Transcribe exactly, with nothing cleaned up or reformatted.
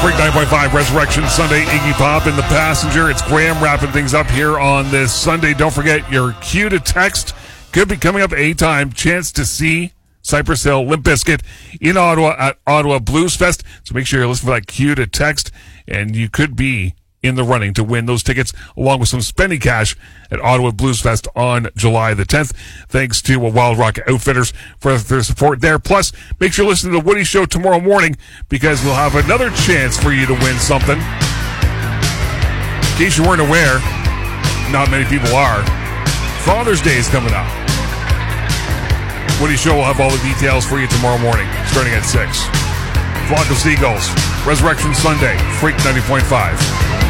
Freak nine point five Resurrection Sunday. Iggy Pop in the passenger. It's Graham wrapping things up here on this Sunday. Don't forget your cue to text. Could be coming up anytime. Chance to see Cypress Hill, Limp Bizkit in Ottawa at Ottawa Blues Fest. So make sure you're listening for that cue to text, and you could be in the running to win those tickets along with some spending cash at Ottawa Blues Fest on July the tenth. Thanks to Wild Rock Outfitters for their support there. Plus, make sure you listen to the Woody Show tomorrow morning because we'll have another chance for you to win something. In case you weren't aware, not many people are, Father's Day is coming up. Woody Show will have all the details for you tomorrow morning, starting at six. Flock of Seagulls, Resurrection Sunday, Freak ninety point five.